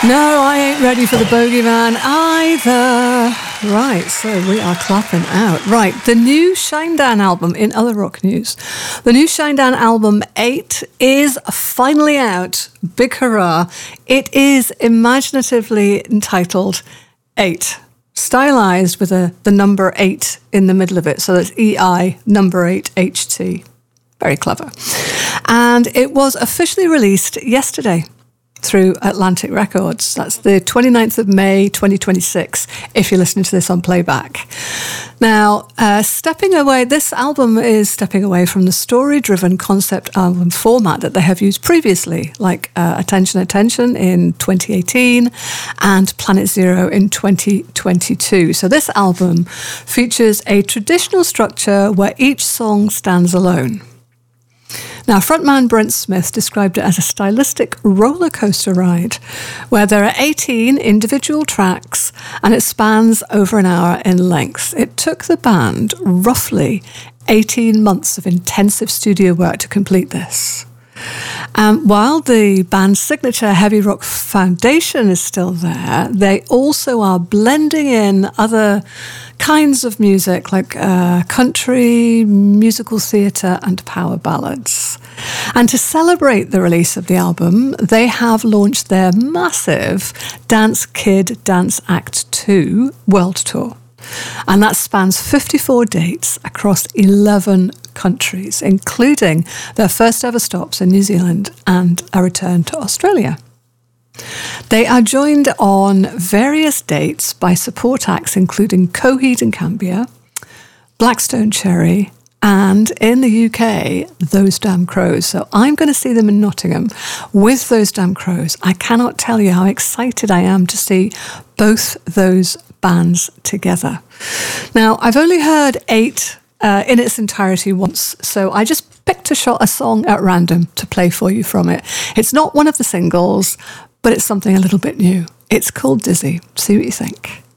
No, I ain't ready for the bogeyman either. Right, so we are clapping out. Right, the new Shinedown album, in other rock news, the new Shinedown album 8 is finally out. Big hurrah. It is imaginatively entitled 8, stylized with the number 8 in the middle of it. So that's EI, number 8, HT. Very clever. And it was officially released yesterday through Atlantic Records. That's the 29th of May, 2026, if you're listening to this on playback. Now, this album is stepping away from the story-driven concept album format that they have used previously, like Attention, Attention in 2018 and Planet Zero in 2022. So this album features a traditional structure where each song stands alone. Now, frontman Brent Smith described it as a stylistic roller coaster ride where there are 18 individual tracks and it spans over an hour in length. It took the band roughly 18 months of intensive studio work to complete this. While the band's signature heavy rock foundation is still there, they also are blending in other kinds of music like country, musical theatre and power ballads. And to celebrate the release of the album, they have launched their massive Dance Kid Dance Act 2 world tour. And that spans 54 dates across 11 countries, including their first ever stops in New Zealand and a return to Australia. They are joined on various dates by support acts including Coheed and Cambria, Blackstone Cherry, and in the UK, Those Damn Crows. So I'm going to see them in Nottingham with Those Damn Crows. I cannot tell you how excited I am to see both those bands together. Now, I've only heard 8 in its entirety once, so I just picked a song at random to play for you from it. It's not one of the singles, but it's something a little bit new. It's called Dizzy. See what you think.